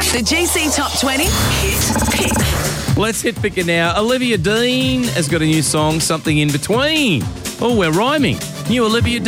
The GC Top 20 Hit Pick. Let's hit pick it now. Olivia Dean has got a new song, Something in Between. Oh, we're rhyming. New Olivia Dean.